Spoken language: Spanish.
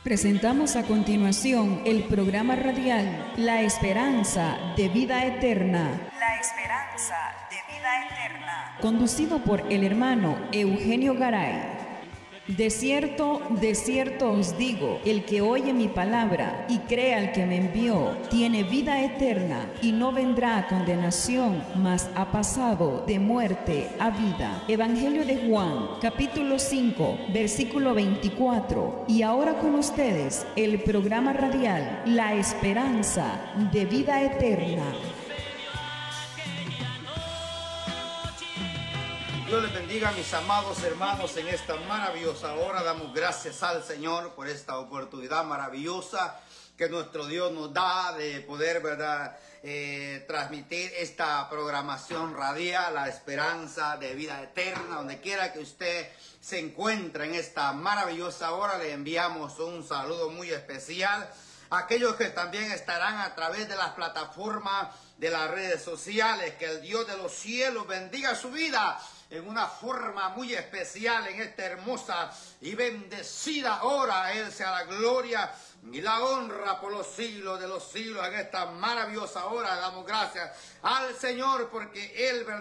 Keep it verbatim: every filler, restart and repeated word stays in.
Presentamos a continuación el programa radial La Esperanza de Vida Eterna. La Esperanza de Vida Eterna. Conducido por el hermano Eugenio Garay. De cierto, de cierto os digo, el que oye mi palabra y cree al que me envió, tiene vida eterna y no vendrá a condenación, mas ha pasado de muerte a vida. Evangelio de Juan, capítulo cinco, versículo veinticuatro. Y ahora con ustedes, el programa radial La Esperanza de Vida Eterna. Dios les bendiga, mis amados hermanos, en esta maravillosa hora. Damos gracias al Señor por esta oportunidad maravillosa que nuestro Dios nos da de poder, ¿verdad?, eh, transmitir esta programación radial, La Esperanza de Vida Eterna. Donde quiera que usted se encuentre en esta maravillosa hora, le enviamos un saludo muy especial. Aquellos que también estarán a través de las plataformas de las redes sociales, que el Dios de los cielos bendiga su vida en una forma muy especial en esta hermosa y bendecida hora. A Él sea la gloria y la honra por los siglos de los siglos. En esta maravillosa hora damos gracias al Señor porque Él verdaderamente